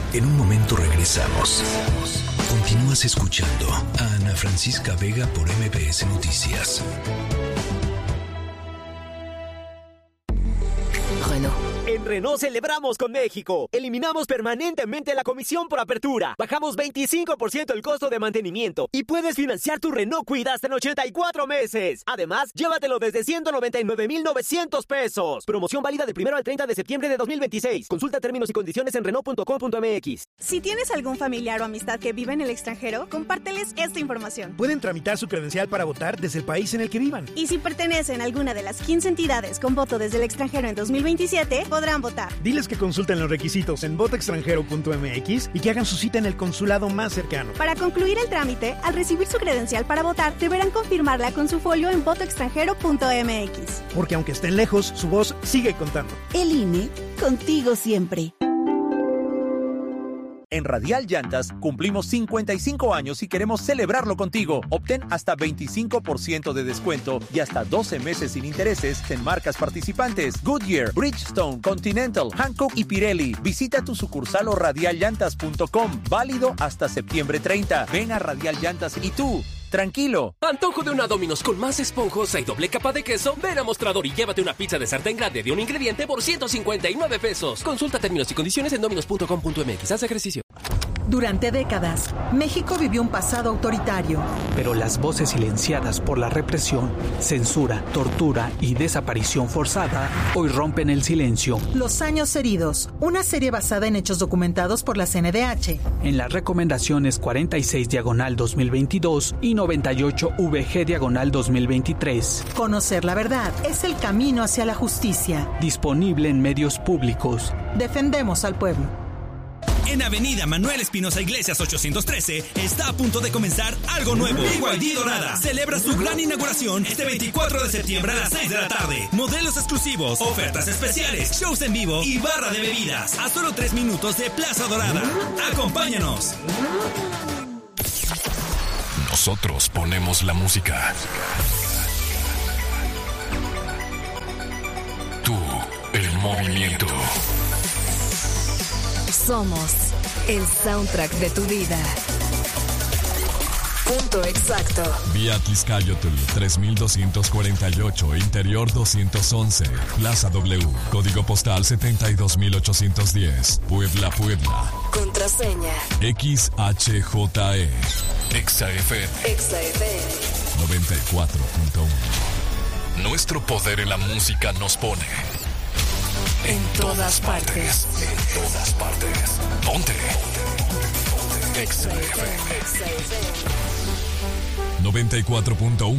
En un momento regresamos. Continúas escuchando a Ana Francisca Vega por MBS Noticias. Renault. En Renault celebramos con México. Eliminamos permanentemente la comisión por apertura. Bajamos 25% el costo de mantenimiento. Y puedes financiar tu Renault Kwid hasta en 84 meses. Además, llévatelo desde 199,900 pesos. Promoción válida del 1 al 30 de septiembre de 2026. Consulta términos y condiciones en Renault.com.mx. Si tienes algún familiar o amistad que vive en el extranjero, compárteles esta información. Pueden tramitar su credencial para votar desde el país en el que vivan. Y si pertenecen a alguna de las 15 entidades con voto desde el extranjero en 2027, podrán votar. Diles que consulten los requisitos en votoextranjero.mx y que hagan su cita en el consulado más cercano. Para concluir el trámite, al recibir su credencial para votar, deberán confirmarla con su folio en votoextranjero.mx. Porque aunque estén lejos, su voz sigue contando. El INE, contigo siempre. En Radial Llantas cumplimos 55 años y queremos celebrarlo contigo. Obtén hasta 25% de descuento y hasta 12 meses sin intereses en marcas participantes: Goodyear, Bridgestone, Continental, Hankook y Pirelli. Visita tu sucursal o radialllantas.com. Válido hasta septiembre 30. Ven a Radial Llantas y tú, tranquilo. Antojo de una Domino's con más esponjosa y doble capa de queso. Ven a Mostrador y llévate una pizza de sartén grande de un ingrediente por 159 pesos. Consulta términos y condiciones en dominos.com.mx. Haz ejercicio. Durante décadas, México vivió un pasado autoritario. Pero las voces silenciadas por la represión, censura, tortura y desaparición forzada hoy rompen el silencio. Los años heridos, una serie basada en hechos documentados por la CNDH. En las recomendaciones 46/2022 y 98/VG/2023. Conocer la verdad es el camino hacia la justicia. Disponible en medios públicos. Defendemos al pueblo. En Avenida Manuel Espinosa Iglesias 813 está a punto de comenzar algo nuevo. BYD Dorada celebra su gran inauguración este 24 de septiembre a las 6 de la tarde. Modelos exclusivos, ofertas especiales, shows en vivo y barra de bebidas a solo 3 minutos de Plaza Dorada. Acompáñanos. Nosotros ponemos la música. Tú, el movimiento. Somos el soundtrack de tu vida. Punto exacto. Vía Tizcayotl 3248, Interior 211, Plaza W, Código Postal 72810, Puebla, Puebla. Contraseña XHJE. XFM. 94.1. Nuestro poder en la música nos pone en todas partes. En todas partes. Ponte. XFM. 94.1.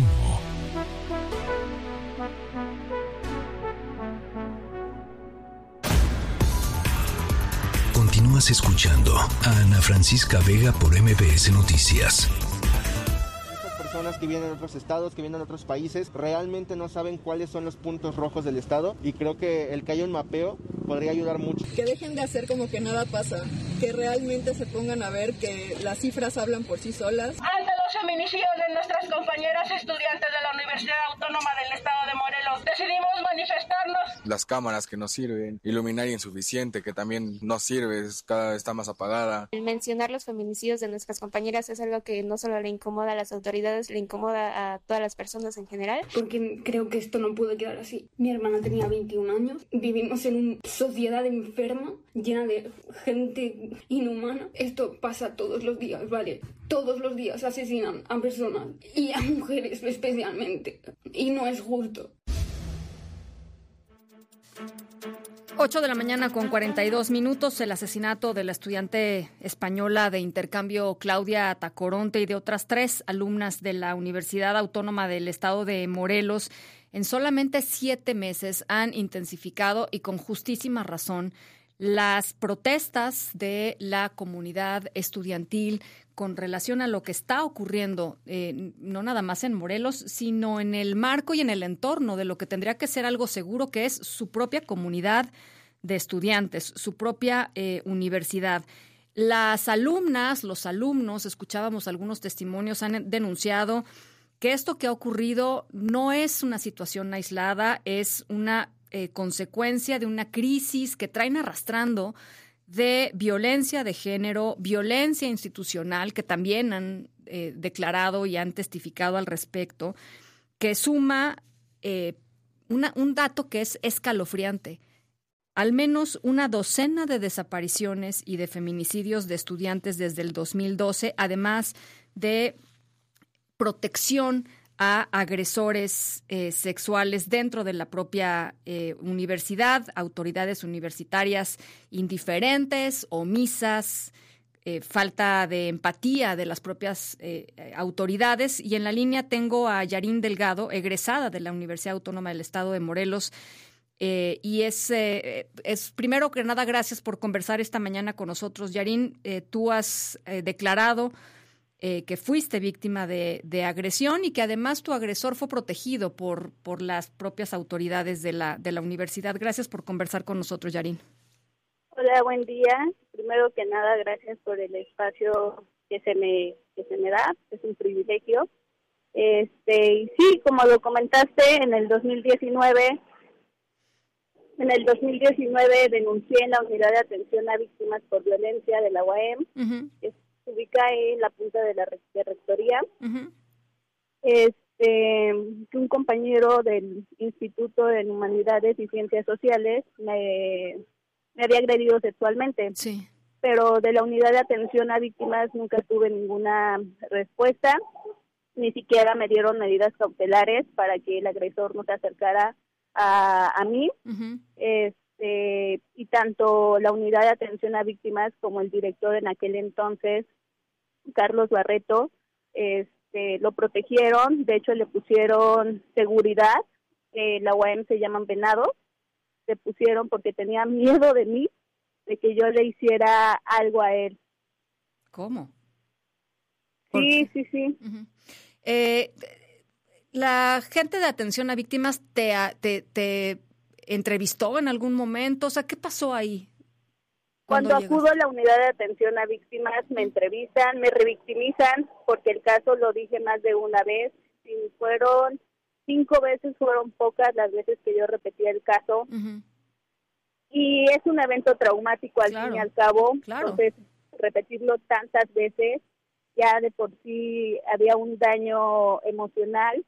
Continúas escuchando a Ana Francisca Vega por MBS Noticias. Personas que vienen de otros estados, que vienen de otros países, realmente no saben cuáles son los puntos rojos del estado, y creo que el que haya un mapeo podría ayudar mucho. Que dejen de hacer como que nada pasa, que realmente se pongan a ver que las cifras hablan por sí solas. Ante los feminicidios de nuestras compañeras estudiantes de la Universidad Autónoma del Estado de Morelos, decidimos manifestarnos. Las cámaras que no sirven, iluminaria insuficiente que también no sirve, cada vez está más apagada. El mencionar los feminicidios de nuestras compañeras es algo que no solo le incomoda a las autoridades, le incomoda a todas las personas en general. Porque creo que esto no puede quedar así. Mi hermana tenía 21 años, vivimos en una sociedad enferma, llena de gente inhumana. Esto pasa todos los días, ¿vale? Todos los días asesinan a personas y a mujeres especialmente. Y no es justo. 8 de la mañana con 42 minutos, el asesinato de la estudiante española de intercambio Claudia Tacoronte y de otras 3 alumnas de la Universidad Autónoma del Estado de Morelos en solamente 7 meses han intensificado y con justísima razón las protestas de la comunidad estudiantil con relación a lo que está ocurriendo, no nada más en Morelos, sino en el marco y en el entorno de lo que tendría que ser algo seguro, que es su propia comunidad de estudiantes, su propia universidad. Las alumnas, los alumnos, escuchábamos algunos testimonios, han denunciado que esto que ha ocurrido no es una situación aislada, es una consecuencia de una crisis que traen arrastrando de violencia de género, violencia institucional, que también han declarado y han testificado al respecto, que suma un dato que es escalofriante. Al menos una docena de desapariciones y de feminicidios de estudiantes desde el 2012, además de protección a agresores sexuales dentro de la propia universidad, autoridades universitarias indiferentes, omisas, falta de empatía de las propias autoridades. Y en la línea tengo a Yarín Delgado, egresada de la Universidad Autónoma del Estado de Morelos. Y es primero que nada, gracias por conversar esta mañana con nosotros. Yarín, tú has declarado que fuiste víctima de agresión y que además tu agresor fue protegido por las propias autoridades de la universidad. Gracias por conversar con nosotros, Yarín. Hola, buen día. Primero que nada, gracias por el espacio que se me da. Es un privilegio. Y sí, como lo comentaste, en el 2019 denuncié en la Unidad de Atención a Víctimas por Violencia de la UAM, que se ubica en la punta de la Rectoría. Que un compañero del Instituto de Humanidades y Ciencias Sociales me había agredido sexualmente. Sí. Pero de la Unidad de Atención a Víctimas nunca tuve ninguna respuesta, ni siquiera me dieron medidas cautelares para que el agresor no se acercara a mí. Y tanto la Unidad de Atención a Víctimas como el director en aquel entonces, Carlos Barreto, lo protegieron. De hecho, le pusieron seguridad. La UAM se llaman venados. Le pusieron porque tenía miedo de mí, de que yo le hiciera algo a él. ¿Cómo? Sí. ¿La gente de atención a víctimas te entrevistó en algún momento? O sea, ¿qué pasó ahí? Cuando acudo a la Unidad de Atención a Víctimas, me entrevistan, me revictimizan, porque el caso lo dije más de una vez. Si fueron 5 veces, fueron pocas las veces que yo repetí el caso. Y es un evento traumático al fin y al cabo. Entonces, repetirlo tantas veces, ya de por sí había un daño emocional,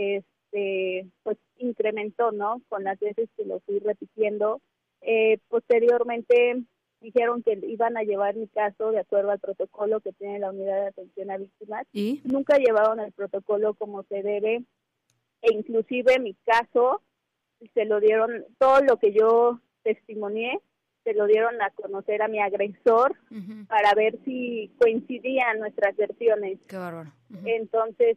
pues incrementó, ¿no? Con las veces que lo fui repitiendo. Posteriormente dijeron que iban a llevar mi caso de acuerdo al protocolo que tiene la Unidad de Atención a Víctimas. ¿Y? Nunca llevaron el protocolo como se debe, e inclusive mi caso se lo dieron, todo lo que yo testimonié, se lo dieron a conocer a mi agresor para ver si coincidían nuestras versiones. Qué bárbaro. Entonces,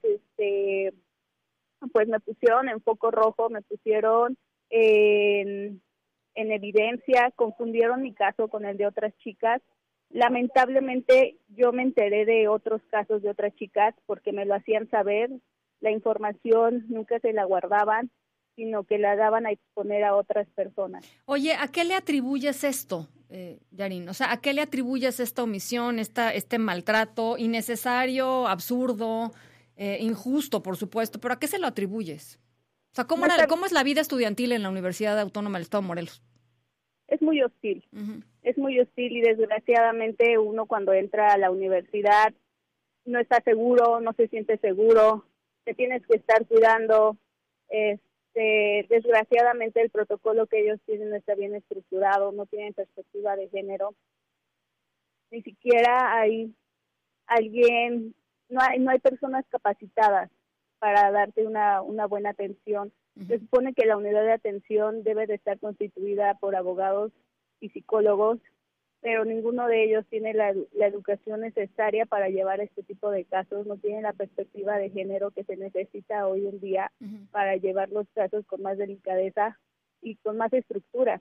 pues me pusieron en foco rojo, me pusieron en evidencia, confundieron mi caso con el de otras chicas. Lamentablemente yo me enteré de otros casos de otras chicas porque me lo hacían saber. La información nunca se la guardaban, sino que la daban a exponer a otras personas. Oye, ¿a qué le atribuyes esto, Yarín? O sea, ¿a qué le atribuyes esta omisión, este maltrato innecesario, absurdo, injusto, por supuesto? ¿Pero a qué se lo atribuyes? O sea, ¿cómo es la vida estudiantil en la Universidad Autónoma del Estado de Morelos? Es muy hostil. Es muy hostil y desgraciadamente uno cuando entra a la universidad no está seguro, no se siente seguro, te tienes que estar cuidando. Desgraciadamente el protocolo que ellos tienen no está bien estructurado, no tienen perspectiva de género. Ni siquiera hay alguien, no hay personas capacitadas para darte una buena atención. Se supone que la unidad de atención debe de estar constituida por abogados y psicólogos, pero ninguno de ellos tiene la educación necesaria para llevar este tipo de casos, no tienen la perspectiva de género que se necesita hoy en día para llevar los casos con más delicadeza y con más estructura.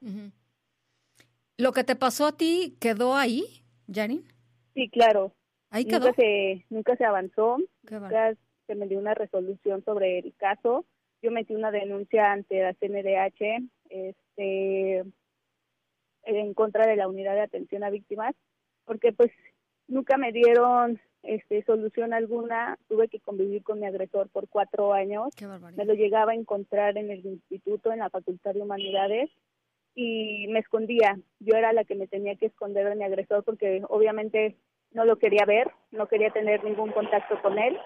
¿Lo que te pasó a ti quedó ahí, Yarín? Sí, claro. ¿Ahí quedó? Nunca se avanzó, nunca se me dio una resolución sobre el caso. Yo metí una denuncia ante la CNDH, en contra de la Unidad de Atención a Víctimas, porque pues nunca me dieron solución alguna. Tuve que convivir con mi agresor por 4 años. Qué barbaridad. Me lo llegaba a encontrar en el instituto, en la Facultad de Humanidades, y me escondía. Yo era la que me tenía que esconder de mi agresor porque obviamente no lo quería ver, no quería tener ningún contacto con él.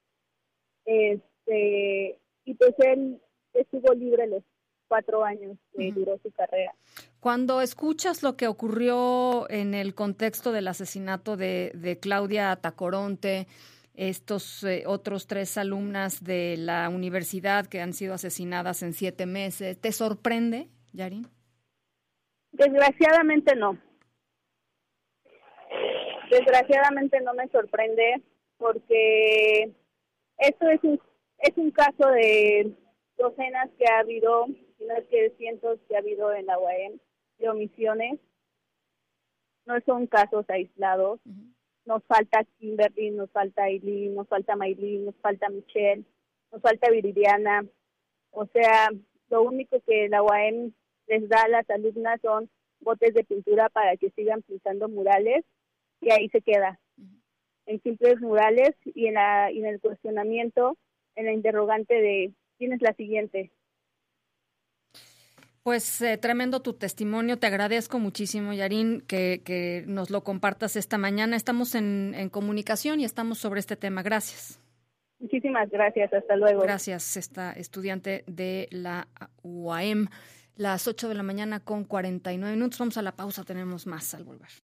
Y pues él estuvo libre los 4 años que duró su carrera. Cuando escuchas lo que ocurrió en el contexto del asesinato de Claudia Tacoronte, estos otros 3 alumnas de la universidad que han sido asesinadas en 7 meses, ¿te sorprende, Yarin? Desgraciadamente no. Desgraciadamente no me sorprende porque esto es un caso de docenas que ha habido, si no es que cientos que ha habido en la UAM, de omisiones. No son casos aislados. Nos falta Kimberly, nos falta Aileen, nos falta Maylin, nos falta Michelle, nos falta Viridiana. O sea, lo único que la UAM les da a las alumnas son botes de pintura para que sigan pintando murales y ahí se queda. En simples murales y en el cuestionamiento, en la interrogante de ¿quién es la siguiente? Pues tremendo tu testimonio, te agradezco muchísimo, Yarin, que nos lo compartas esta mañana. Estamos en comunicación y estamos sobre este tema. Gracias. Muchísimas gracias, hasta luego. Gracias, esta estudiante de la UAM. Las 8 de la mañana con 49 minutos. Vamos a la pausa, tenemos más al volver.